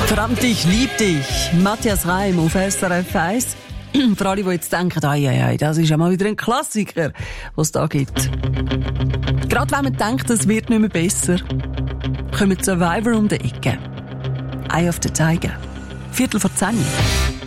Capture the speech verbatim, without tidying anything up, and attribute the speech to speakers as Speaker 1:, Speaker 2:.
Speaker 1: Verdammt, ich lieb dich. Matthias Reim auf S R F eins. Für alle, die jetzt denken, ai, ai, ai, das ist ja mal wieder ein Klassiker, was es da gibt. Gerade wenn man denkt, es wird nicht mehr besser, kommt Survivor um die Ecke. Eye of the Tiger. Viertel vor zehn.